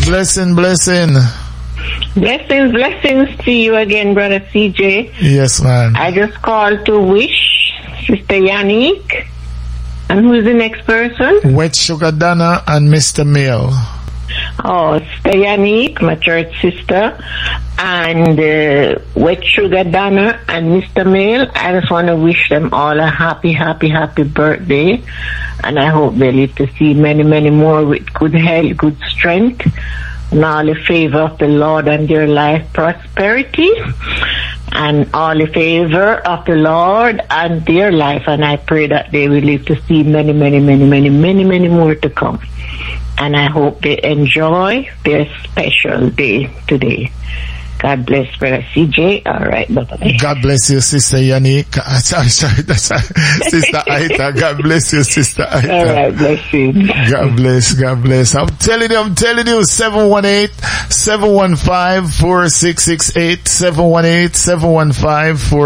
Blessing. Blessings to you again, Brother CJ. Yes, man. I just called to wish Sister Yannick. And who's the next person? Wet Sugar Donna and Mr. Mail. Oh, Sister Yannick, my church sister, and Wet Sugar Donna and Mr. Mail. I just want to wish them all a happy birthday. And I hope they live to see many, many more with good health, good strength, and all the favor of the Lord and their life prosperity, and all the favor of the Lord and their life. And I pray that they will live to see many, many, many, many, many, many more to come. And I hope they enjoy their special day today. God bless, Brother CJ. All right, bye-bye. God bless you, Sister Yannick. Sorry, Sister Aita. God bless you, Sister Aita. All right, bless you. God bless. I'm telling you, 718-715-4668, 718-715-4668.